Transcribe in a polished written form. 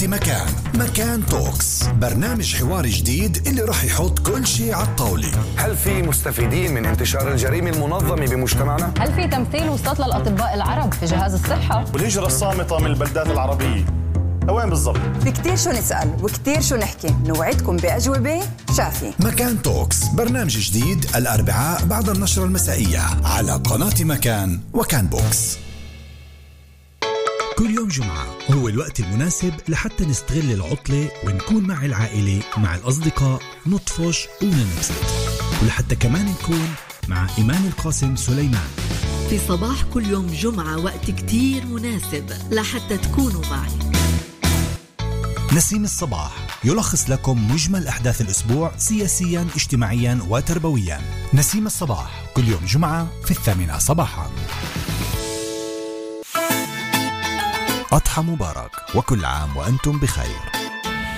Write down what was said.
مكان. مكان توكس، برنامج حواري جديد اللي راح يحط كل شيء على الطاولة. هل في مستفيدين من انتشار الجريمة المنظمة بمجتمعنا؟ هل في تمثيل وسط للأطباء العرب في جهاز الصحة؟ والهجرة الصامتة من البلدات العربية وين بالضبط؟ في كتير شو نسأل وكتير شو نحكي، نوعدكم بأجوبة شافية. مكان توكس، برنامج جديد الأربعاء بعد النشرة المسائية على قناة مكان وكان بوكس. كل يوم جمعة هو الوقت المناسب لحتى نستغل العطلة ونكون مع العائلة مع الأصدقاء، نطفش وننبسط، ولحتى كمان نكون مع إيمان القاسم سليمان في صباح كل يوم جمعة. وقت كتير مناسب لحتى تكونوا معي. نسيم الصباح يلخص لكم مجمل أحداث الأسبوع سياسيا، اجتماعيا وتربويا. نسيم الصباح كل يوم جمعة في 8 صباحا. أضحى مبارك وكل عام وأنتم بخير.